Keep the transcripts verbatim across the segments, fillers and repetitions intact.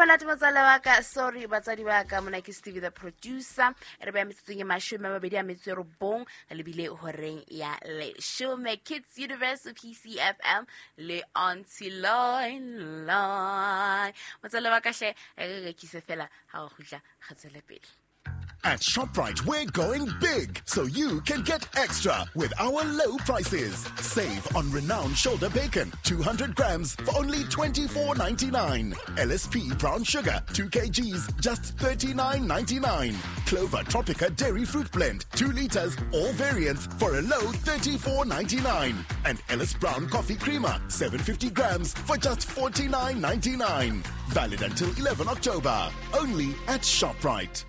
balati batsala ba ka, sorry batsadi ba ka, mona ke Stevie the producer. Re ba metsetsong e mashome a mabedi a metso e robong le bile horeng ya leshome. Kids Universe P C F M le Auntie Line line. Batsala ba ka hle re ke se fela ha o khutla khatsele pele. At ShopRite, we're going big, so you can get extra with our low prices. Save on renowned shoulder bacon, two hundred grams for only twenty-four ninety-nine. L S P brown sugar, two kilograms, just thirty-nine ninety-nine. Clover Tropica dairy fruit blend, two liters, all variants for a low thirty-four ninety-nine. And Ellis Brown coffee creamer, seven hundred fifty grams for just forty-nine ninety-nine. Valid until eleventh October. Only at ShopRite.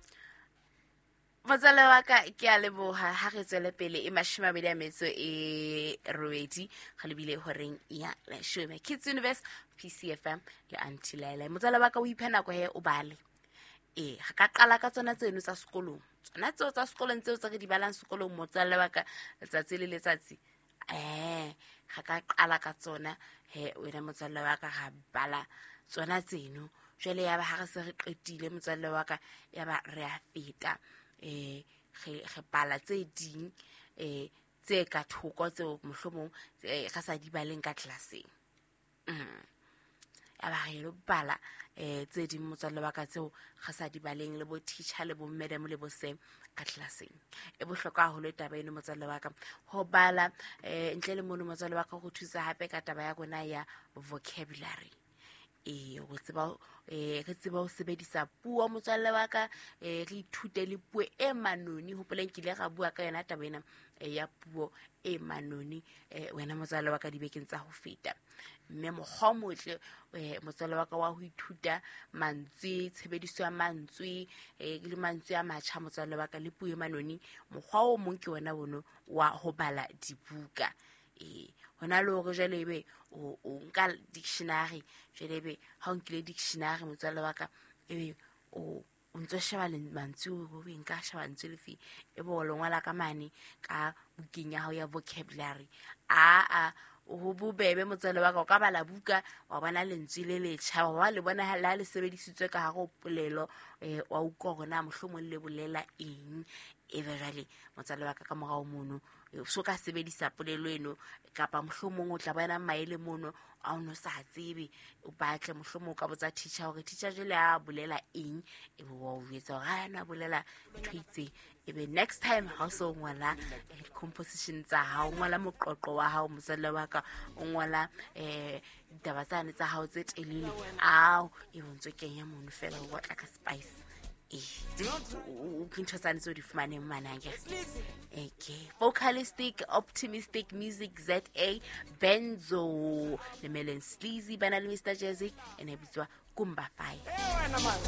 Matsala wa ka ke a leboha ha re tswele pele e mashome a mabedi a metso e robedi ga le bile horeng ya leshome. Kids Universe P C F M le Auntie Laila. Motsala wa ka o iphe nako he o bale e ga ka qala ka tsona tseno tsa sekolong, tsona tseo tsa sekolong tseo tsa re di balang sekolong. Motsala wa ka letsatsi le letsatsi eh ga ka qala ka tsona he wena motsala wa ka ga bala tsona tseno. Jwale ya ba ha re se re qetile motsala wa ka ya ba re a feta eh ge ge bala tse ding eh tse ka thoko tse mohlomong ga sa di baleng ka classeng. mm ya ba re lo bala eh tse ding motswalle wa ka tseo ga sa di baleng le bo teacher le bo madam le bo sem ka classeng. E bohlokwa ho le taba eno motswalle wa ka ho bala eh ntle le mono motswalle wa ka go thusa hape ka taba ya gona ya vocabulary. E go tseba eh re tseba ho sebedisa puo motswalle wa ka eh re ithute le puo e manoni. Ho poleng ke le ga bua ka yona taba ena ya puo e manoni eh wena motswalle wa ka di bekeng tsa ho feta. Mme mogho motle eh motswalle wa ka wa ho ithuta mantswe, tshebediso ya mantswe eh le mantswe a matjha motswalle wa ka le puo e manoni. Mogwa o mong ke wona bono wa ho bala dibuka. E hona le hore jale ebe o nka dictionary, jale ebe ha o nkile dictionary motswalle wa ka ebe o o ntse sheba le mantswe o be nka sheba ntse le fi e bo lo ngwala ka mane ka bukeng ya hao ya vocabulary. a a ho bobebe motswalle wa ka o ka bala buka wa bona lentswe le letjha wa le bona ha le sebedisitswe ka ha go polelo eh wa utlwa gona mohlomong le bolela eng. E be jale motswalle wa ka ka morao mono so ka sebedisa polelo eno kapa mohlomong o tla bona maele mono a o no sa tsebe o batle mohlomong ka botsa teacher hore teacher jele a bolela eng e bo wa o etsa ga na bolela tweetse. E be next time ha so ngwala composition tsa ha o ngwala moqoqo wa ha o motswalle wa ka o ngwala eh dabatsane tsa ha o tse telele a e bontse kenya mono fela o batla ka spice. O kinthosane so di fumane mananga. Okay, vocalistic optimistic music Z A Benzo le Melen Sleazy bana le Mister Jazzy ene bitswa Kumba Fire.